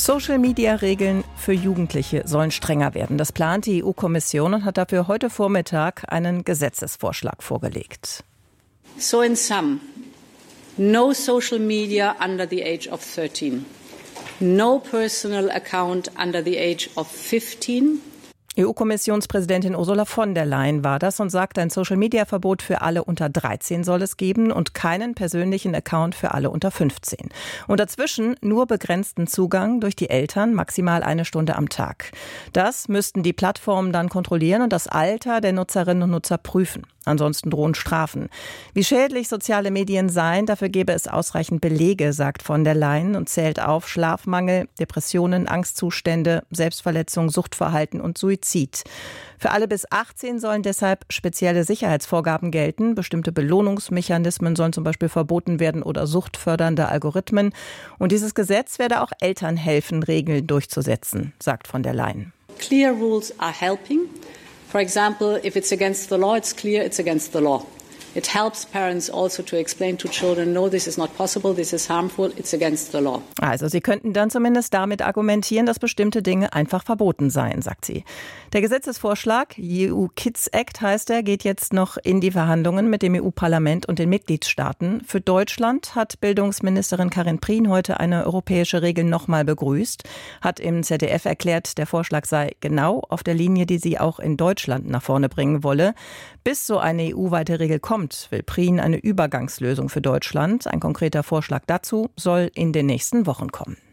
Social-Media-Regeln für Jugendliche sollen strenger werden. Das plant die EU-Kommission und hat dafür heute Vormittag einen Gesetzesvorschlag vorgelegt. So in sum, no social media under the age of 13, no personal account under the age of 15. EU-Kommissionspräsidentin Ursula von der Leyen war das und sagt, ein Social-Media-Verbot für alle unter 13 soll es geben und keinen persönlichen Account für alle unter 15. Und dazwischen nur begrenzten Zugang durch die Eltern, maximal 1 Stunde am Tag. Das müssten die Plattformen dann kontrollieren und das Alter der Nutzerinnen und Nutzer prüfen. Ansonsten drohen Strafen. Wie schädlich soziale Medien seien, dafür gäbe es ausreichend Belege, sagt von der Leyen und zählt auf Schlafmangel, Depressionen, Angstzustände, Selbstverletzung, Suchtverhalten und Suizid. Für alle bis 18 sollen deshalb spezielle Sicherheitsvorgaben gelten. Bestimmte Belohnungsmechanismen sollen zum Beispiel verboten werden oder suchtfördernde Algorithmen. Und dieses Gesetz werde auch Eltern helfen, Regeln durchzusetzen, sagt von der Leyen. Clear rules are helping. For example, if it's against the law, it's clear it's against the law. It helps parents also to explain to children, no, this is not possible, this is harmful, it's against the law. Also sie könnten dann zumindest damit argumentieren, dass bestimmte Dinge einfach verboten seien, sagt sie. Der Gesetzesvorschlag, EU Kids Act heißt er, geht jetzt noch in die Verhandlungen mit dem EU-Parlament und den Mitgliedstaaten. Für Deutschland hat Bildungsministerin Karin Prien heute eine europäische Regel nochmal begrüßt, hat im ZDF erklärt, der Vorschlag sei genau auf der Linie, die sie auch in Deutschland nach vorne bringen wolle. Bis so eine EU-weite Regel kommt, will Prien eine Übergangslösung für Deutschland. Ein konkreter Vorschlag dazu soll in den nächsten Wochen kommen.